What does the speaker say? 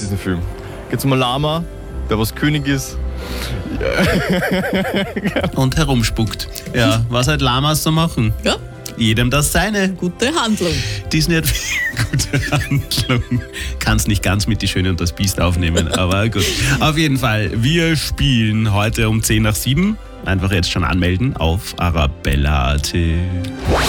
diesen Film. Geht's um ein Lama, der was König ist. Und herumspuckt. Ja, was halt Lamas so machen. Ja, Jedem das seine. gute Handlung. Disney hat gute Handlung. Kann's nicht ganz mit Die Schöne und das Biest aufnehmen, aber gut. Auf jeden Fall, wir spielen heute um 6:50. Einfach jetzt schon anmelden auf arabella.at.